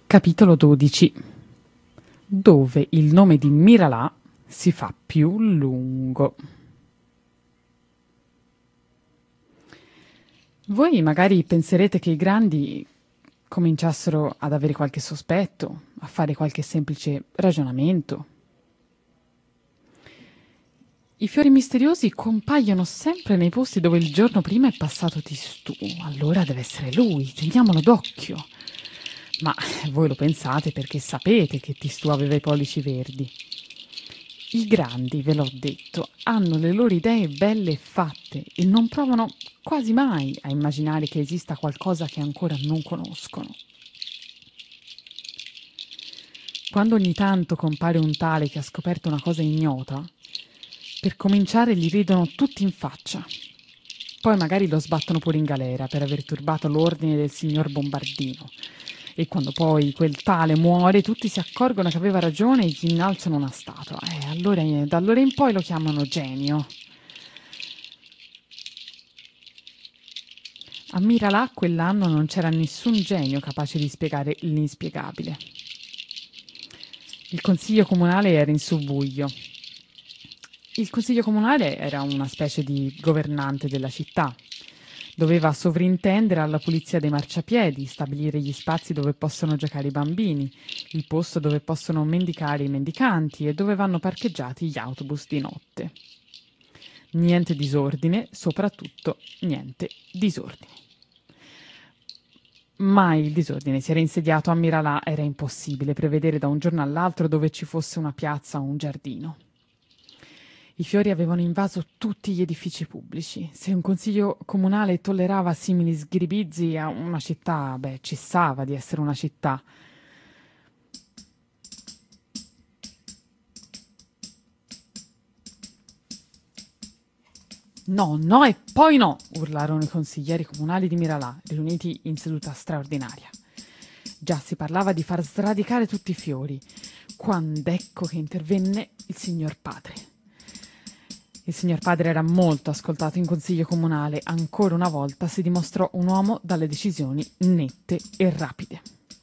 Capitolo 12, dove il nome di Miralà si fa più lungo. Voi magari penserete che i grandi cominciassero ad avere qualche sospetto, a fare qualche semplice ragionamento. I fiori misteriosi compaiono sempre nei posti dove il giorno prima è passato Tistù. Allora deve essere lui, teniamolo d'occhio. Ma voi lo pensate perché sapete che Tistù aveva i pollici verdi. I grandi, ve l'ho detto, hanno le loro idee belle e fatte e non provano quasi mai a immaginare che esista qualcosa che ancora non conoscono. Quando ogni tanto compare un tale che ha scoperto una cosa ignota, per cominciare gli ridono tutti in faccia. Poi magari lo sbattono pure in galera per aver turbato l'ordine del signor Bombardino. E quando poi quel tale muore, tutti si accorgono che aveva ragione e gli innalzano una statua. Allora, da allora in poi lo chiamano genio. A Miralà quell'anno non c'era nessun genio capace di spiegare l'inspiegabile. Il consiglio comunale era in subbuglio. Il consiglio comunale era una specie di governante della città. Doveva sovrintendere alla pulizia dei marciapiedi, stabilire gli spazi dove possono giocare i bambini, il posto dove possono mendicare i mendicanti e dove vanno parcheggiati gli autobus di notte. Niente disordine, soprattutto niente disordine. Mai il disordine si era insediato a Miralà, era impossibile prevedere da un giorno all'altro dove ci fosse una piazza o un giardino. I fiori avevano invaso tutti gli edifici pubblici. Se un consiglio comunale tollerava simili sghiribizzi a una città, cessava di essere una città. No, no e poi no, urlarono i consiglieri comunali di Miralà, riuniti in seduta straordinaria. Già si parlava di far sradicare tutti i fiori, quando ecco che intervenne il signor Padre. Il signor Padre era molto ascoltato in consiglio comunale, ancora una volta si dimostrò un uomo dalle decisioni nette e rapide.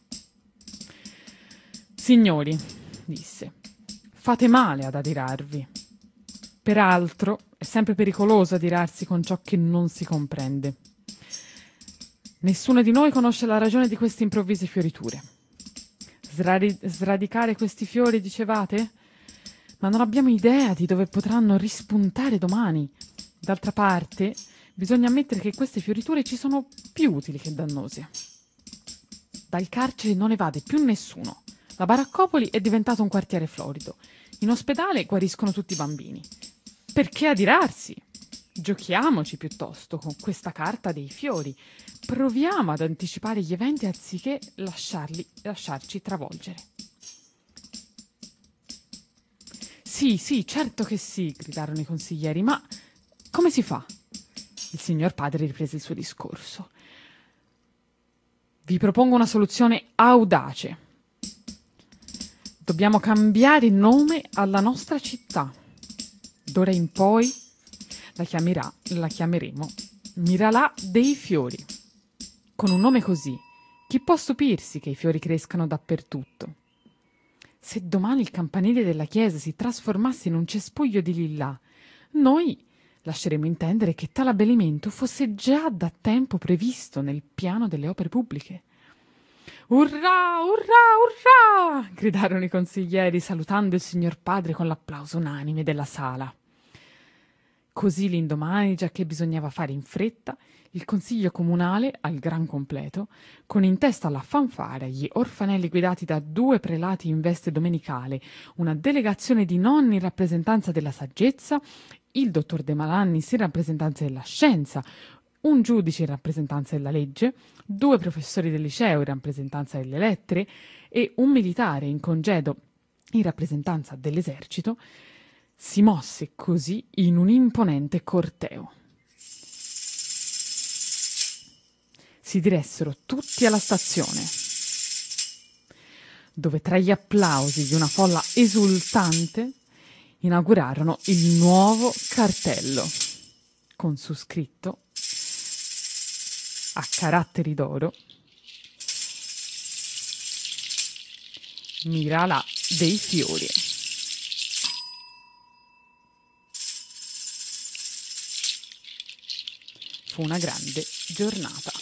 Signori, disse, fate male ad adirarvi. Peraltro è sempre pericoloso adirarsi con ciò che non si comprende. Nessuno di noi conosce la ragione di queste improvvise fioriture. Sradicare questi fiori, dicevate? Ma non abbiamo idea di dove potranno rispuntare domani. D'altra parte, bisogna ammettere che queste fioriture ci sono più utili che dannose. Dal carcere non evade più nessuno. La baraccopoli è diventato un quartiere florido. In ospedale guariscono tutti i bambini. Perché adirarsi? Giochiamoci piuttosto con questa carta dei fiori. Proviamo ad anticipare gli eventi anziché lasciarci travolgere. Sì, certo che sì, gridarono i consiglieri, ma come si fa? Il signor Padre riprese il suo discorso. Vi propongo una soluzione audace. Dobbiamo cambiare nome alla nostra città. D'ora in poi la chiameremo Miralà dei Fiori. Con un nome così, chi può stupirsi che i fiori crescano dappertutto? Se domani il campanile della chiesa si trasformasse in un cespuglio di lillà, noi lasceremo intendere che tale abbellimento fosse già da tempo previsto nel piano delle opere pubbliche. Urrà, urrà, urrà! Gridarono i consiglieri, salutando il signor Padre con l'applauso unanime della sala. Così l'indomani, già che bisognava fare in fretta, il consiglio comunale, al gran completo, con in testa alla fanfara gli orfanelli guidati da 2 prelati in veste domenicale, una delegazione di nonni in rappresentanza della saggezza, il dottor De Malannis in rappresentanza della scienza, un giudice in rappresentanza della legge, 2 professori del liceo in rappresentanza delle lettere e un militare in congedo in rappresentanza dell'esercito, si mosse così in un imponente corteo. Si diressero tutti alla stazione, dove tra gli applausi di una folla esultante inaugurarono il nuovo cartello, con su scritto a caratteri d'oro Mirala dei fiori. Fu una grande giornata.